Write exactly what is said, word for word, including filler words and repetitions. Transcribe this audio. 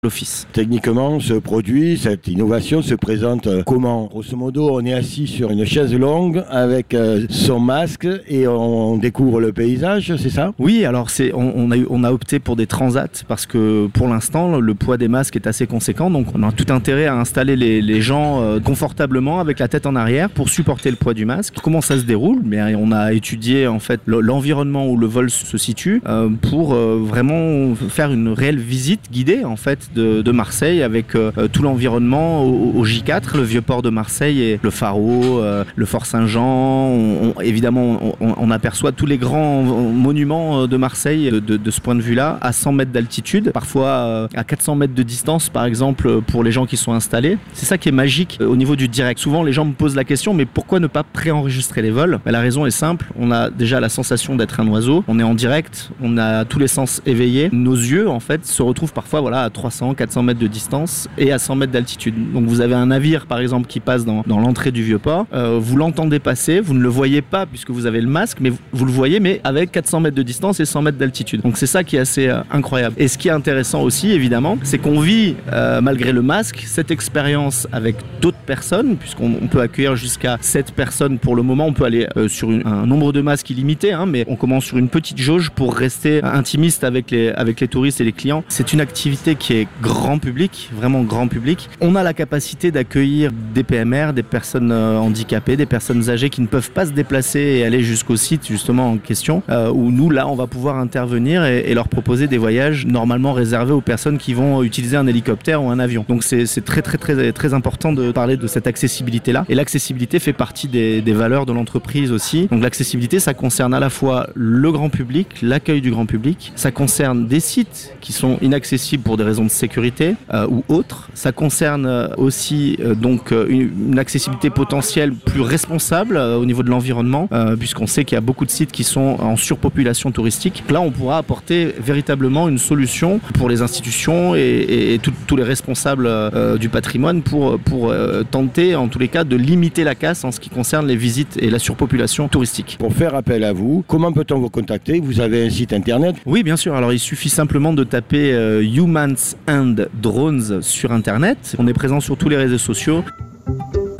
l'office. Techniquement, ce produit, cette innovation se présente comment? Grosso modo, on est assis sur une chaise longue avec euh, son masque et on découvre le paysage, c'est ça? Oui, alors c'est, on, on, a, on a opté pour des transats parce que pour l'instant, le poids des masques est assez conséquent. Donc on a tout intérêt à installer les, les gens euh, confortablement avec la tête en arrière pour supporter le poids du masque. Comment ça se déroule? Bien, on a étudié en fait l'environnement où le vol se situe euh, pour euh, vraiment faire une réelle visite guidée en fait de, de Marseille avec euh, tout l'environnement au, au J quatre, le vieux port de Marseille et le Pharo, euh, le Fort Saint-Jean. On, on, évidemment, on, on aperçoit tous les grands monuments de Marseille de, de, de ce point de vue-là, à cent mètres d'altitude, parfois euh, à quatre cents mètres de distance, par exemple, pour les gens qui sont installés. C'est ça qui est magique euh, au niveau du direct. Souvent, les gens me posent la question, mais pourquoi ne pas préenregistrer les vols? Ben, la raison est simple. On a déjà la sensation d'être un oiseau. On est en direct. On a tous les sens éveillés. Nos yeux, en fait, se retrouvent parfois voilà, à trois cents, quatre cents mètres de distance et à cent mètres d'altitude. Donc vous avez un navire par exemple qui passe dans, dans l'entrée du Vieux-Port, euh, vous l'entendez passer, vous ne le voyez pas puisque vous avez le masque, mais vous, vous le voyez mais avec quatre cents mètres de distance et cent mètres d'altitude. Donc c'est ça qui est assez euh, incroyable. Et ce qui est intéressant aussi évidemment, c'est qu'on vit euh, malgré le masque cette expérience avec d'autres personnes, puisqu'on on peut accueillir jusqu'à sept personnes pour le moment. On peut aller euh, sur une, un nombre de masques illimité, hein, mais on commence sur une petite jauge pour rester intimiste avec les, avec les touristes et les clients. C'est une activité qui est grand public, vraiment grand public. On a la capacité d'accueillir des P M R, des personnes euh, handicapées, des personnes âgées qui ne peuvent pas se déplacer et aller jusqu'au site justement en question, euh, où nous là on va pouvoir intervenir et, et leur proposer des voyages normalement réservés aux personnes qui vont utiliser un hélicoptère ou un avion. Donc c'est, c'est très très très très important de parler de cette accessibilité là. Et l'accessibilité fait partie des, des valeurs de l'entreprise aussi. Donc l'accessibilité, ça concerne à la fois le grand public, l'accueil du grand public, ça concerne des sites qui sont inaccessibles pour des raisons de sécurité euh, ou autres. Ça concerne euh, aussi euh, donc euh, une, une accessibilité potentielle plus responsable euh, au niveau de l'environnement, euh, puisqu'on sait qu'il y a beaucoup de sites qui sont en surpopulation touristique. Là, on pourra apporter véritablement une solution pour les institutions et, et, et tous les responsables euh, du patrimoine pour, pour euh, tenter, en tous les cas, de limiter la casse en ce qui concerne les visites et la surpopulation touristique. Pour faire appel à vous, comment peut-on vous contacter? Vous avez un site internet? Oui, bien sûr. Alors, il suffit simplement de taper euh, Humans and Drones sur internet. On est présent sur tous les réseaux sociaux.